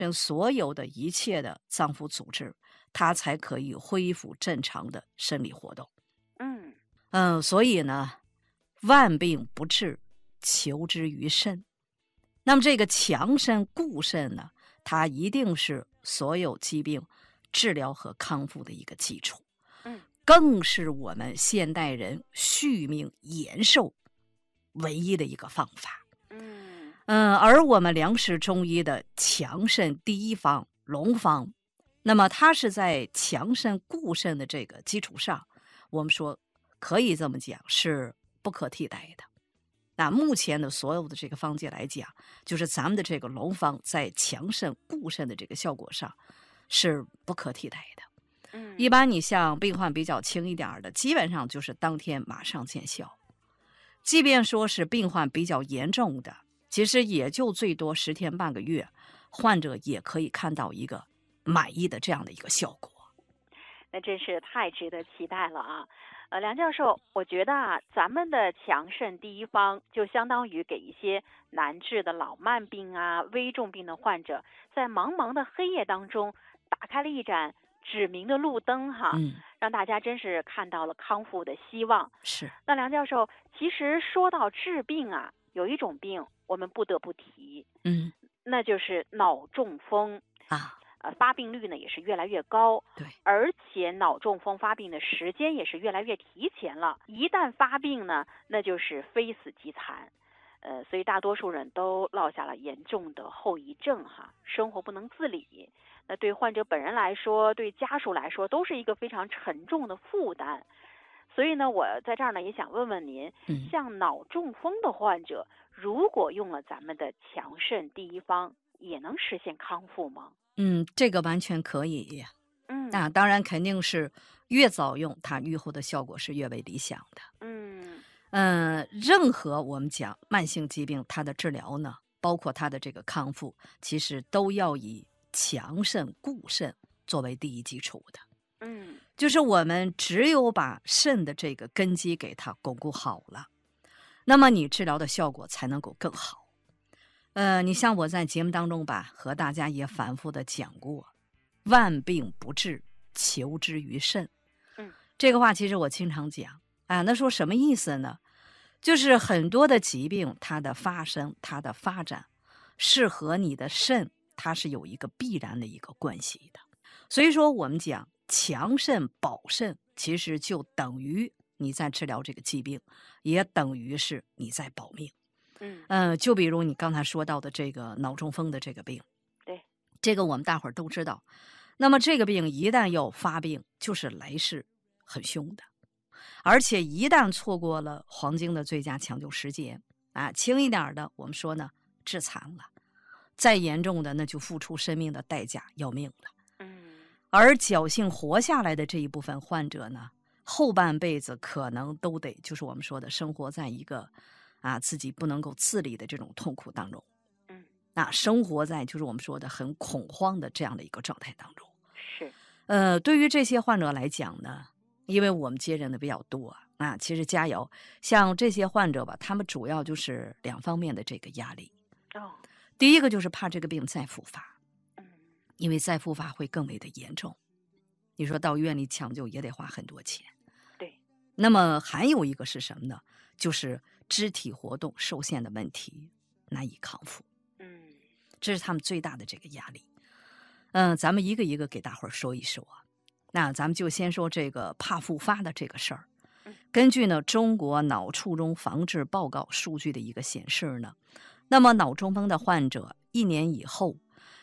所有的一切的脏腑组织，它才可以恢复正常的生理活动。所以呢，万病不治，求之于肾。那么这个强肾固肾呢，它一定是所有疾病治疗和康复的一个基础，更是我们现代人续命延寿唯一的一个方法。而我们梁氏中医的强肾第一方龙方，那么它是在强肾固肾的这个基础上，我们说可以这么讲是不可替代的。那目前的所有的这个方剂来讲，就是咱们的这个龙方在强肾固肾的这个效果上是不可替代的。一般你像病患比较轻一点的，基本上就是当天马上见效。即便说是病患比较严重的，其实也就最多10天半个月，患者也可以看到一个满意的这样的一个效果。 那真是太值得期待了啊！梁教授，我觉得啊，咱们的强肾第一方就相当于给一些难治的老慢病啊、危重病的患者，在茫茫的黑夜当中打开了一盏指明的路灯哈，让大家真是看到了康复的希望。 是。 那梁教授，其实说到治病啊，有一种病我们不得不提，那就是脑中风啊。 发病率呢也是越来越高， 对， 而且脑中风发病的时间也是越来越提前了。一旦发病呢，那就是非死即残，所以大多数人都落下了严重的后遗症哈，生活不能自理。那对患者本人来说，对家属来说，都是一个非常沉重的负担。所以呢，我在这儿呢也想问问您，像脑中风的患者，如果用了咱们的强肾第一方，也能实现康复吗？ 这个完全可以。那当然肯定是越早用，它愈后的效果是越为理想的。任何我们讲慢性疾病，它的治疗呢，包括它的这个康复，其实都要以强肾固肾作为第一基础的。就是我们只有把肾的这个根基给它巩固好了，那么你治疗的效果才能够更好。你像我在节目当中吧，和大家也反复的讲过，万病不治，求之于肾。这个话其实我经常讲啊。那说什么意思呢？就是很多的疾病，它的发生，它的发展，是和你的肾，它是有一个必然的一个关系的。所以说，我们讲强肾保肾，其实就等于你在治疗这个疾病，也等于是你在保命。就比如你刚才说到的这个脑中风的这个病， 对， 这个我们大伙儿都知道。那么这个病一旦要发病，就是来势很凶的，而且一旦错过了黄金的最佳抢救时间啊，轻一点的我们说呢致残了，再严重的那就付出生命的代价，要命了。而侥幸活下来的这一部分患者呢，后半辈子可能都得就是我们说的生活在一个自己不能够自理的这种痛苦当中。生活在就是我们说的很恐慌的这样的一个状态当中。 是。 对于这些患者来讲呢，因为我们接诊的比较多其实加油，像这些患者吧，他们主要就是2方面的这个压力。第一个就是怕这个病再复发，因为再复发会更为的严重。你说到医院里抢救也得花很多钱。 对。 那么还有一个是什么呢？就是肢体活动受限的问题难以康复。这是他们最大的这个压力。咱们一个一个给大伙儿说一说。那咱们就先说这个怕复发的这个事儿。根据呢中国脑卒中防治报告数据的一个显示呢，那么脑中风的患者1年以后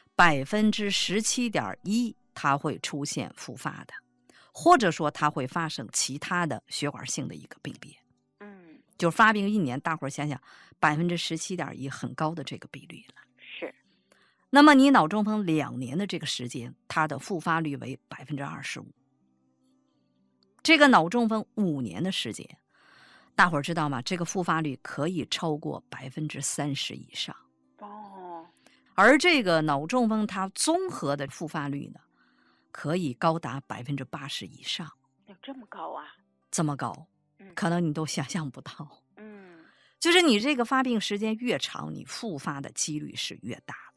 17.1%它会出现复发的，或者说它会发生其他的血管性的一个病变。就是发病1年，大伙儿想想17.1%很高的这个比率了。 是。 那么你脑中风2年的这个时间，它的复发率为25%。这个脑中风5年的时间，大伙儿知道吗？这个复发率可以超过30%以上。而这个脑中风它综合的复发率呢，可以高达80%以上。 有这么高啊？ 这么高，可能你都想象不到。就是你这个发病时间越长，你复发的几率是越大